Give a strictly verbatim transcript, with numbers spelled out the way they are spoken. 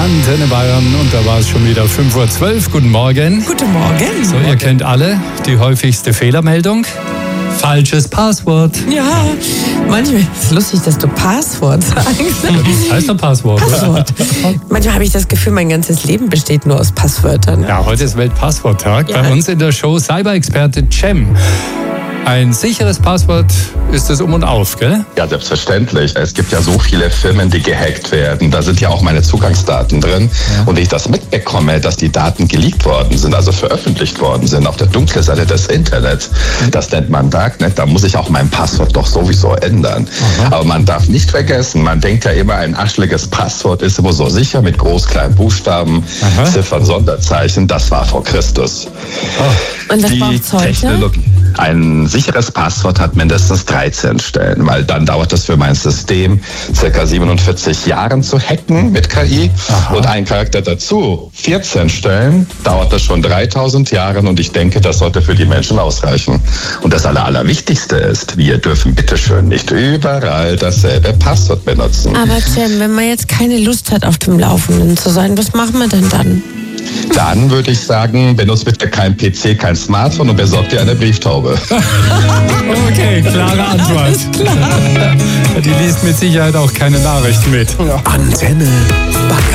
Antenne Bayern und da war es schon wieder fünf Uhr zwölf. Guten Morgen. Guten Morgen. So, ihr kennt alle die häufigste Fehlermeldung. Falsches Passwort. Ja, manchmal ist es lustig, dass du Passwort sagst. Das heißt doch Passwort. Passwort. Manchmal habe ich das Gefühl, mein ganzes Leben besteht nur aus Passwörtern. Ja, heute ist Weltpassworttag. Ja. Bei uns in der Show Cyber-Experte Cem. Ein sicheres Passwort ist es um und auf, gell? Ja, selbstverständlich. Es gibt ja so viele Firmen, die gehackt werden. Da sind ja auch meine Zugangsdaten drin. Ja. Und ich das mitbekomme, dass die Daten geleakt worden sind, also veröffentlicht worden sind auf der dunklen Seite des Internets. Das nennt man Darknet. Da muss ich auch mein Passwort doch sowieso ändern. Aha. Aber man darf nicht vergessen, man denkt ja immer, ein ascheliges Passwort ist immer so sicher mit groß, kleinen Buchstaben, Aha. Ziffern, Sonderzeichen. Das war vor Christus. Oh. Und was braucht's heute? Technologie. Ein sicheres Passwort hat mindestens dreizehn Stellen, weil dann dauert es für mein System circa siebenundvierzig Jahren zu hacken mit K I. Aha. Und ein Charakter dazu, vierzehn Stellen, dauert das schon dreitausend Jahre und ich denke, das sollte für die Menschen ausreichen. Und das Aller, Allerwichtigste ist, wir dürfen bitteschön nicht überall dasselbe Passwort benutzen. Aber Cem, wenn man jetzt keine Lust hat, auf dem Laufenden zu sein, was machen wir denn dann? Dann würde ich sagen, benutzt bitte kein P C, kein Smartphone und besorgt dir eine Brieftaube. Okay, klare Antwort. Klar. Die liest mit Sicherheit auch keine Nachrichten mit. Antenne Bayern.